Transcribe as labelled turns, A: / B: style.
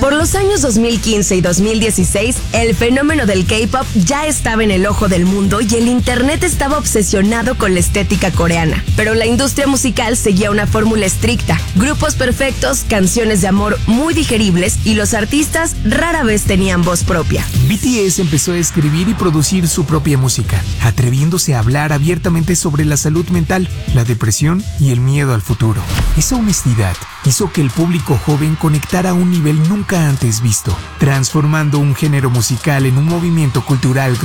A: Por los años 2015 y 2016, el fenómeno del K-pop ya estaba en el ojo del mundo y el internet estaba obsesionado con la estética coreana. Pero la industria musical seguía una fórmula estricta: grupos perfectos, canciones de amor muy digeribles y los artistas rara vez tenían voz propia.
B: BTS empezó a escribir y producir su propia música, atreviéndose a hablar abiertamente sobre la salud mental, la depresión y el miedo al futuro. Esa honestidad hizo que el público joven conectara a un nivel nunca antes visto, transformando un género musical en un movimiento cultural